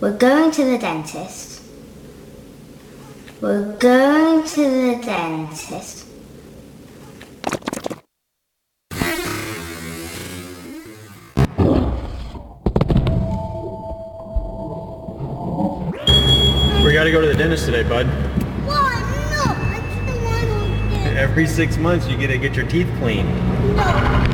We're going to the dentist. We're going to the dentist. We gotta go to the dentist today, bud. Why? No, I don't want to. Every 6 months you get to get your teeth cleaned. No.